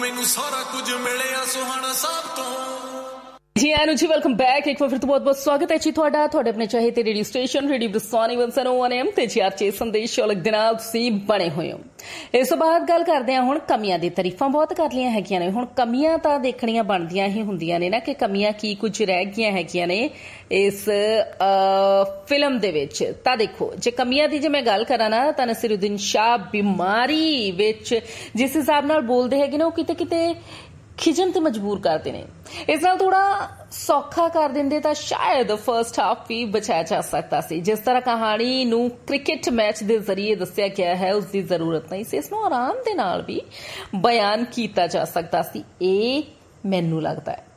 ਮੈਨੂੰ ਸਾਰਾ ਕੁਝ ਮਿਲਿਆ ਸੁਹਾਣਾ ਸਾਹਿਬ ਤੋਂ। जी आनु जी वेलकम बैक एक बार फिर तो बहुत बहुत स्वागत है जी थोड़ा थोड़े अपने चाहे ते रेडियो स्टेशन रेडियो ब्रसानी 101 एम ते जी आर चे संदेश अलग दिन तुसी बने हुए हो। इस तो बाद गल करदे हां हुण कमियां दी तारीफां बहुत कर लियां हैगियां ने हुण कमियां तां देखणियां बनदियां ही हुंदियां ने ना कि कमियां की कुछ रह गईयां हैगियां ने इस फिल्म दे विच। तां देखो जे कमियां दी जे मैं गल करां ना तां नसीरुद्दीन शाह बीमारी विच जिस हिसाब नाल बोलदे हैगे ना किते किते खिजन ते मजबूर करते ने। इस नाल थोड़ा सौखा कर देंदे तां शायद फर्स्ट हाफ भी बचाया जा सकता सी। जिस तरह कहानी नू क्रिकेट मैच दे जरिए दस्सिया गया है उसकी जरूरत नहीं सी, इसनू आराम दे नाल भी बयान किया जा सकता सी। ए मैनू लगदा है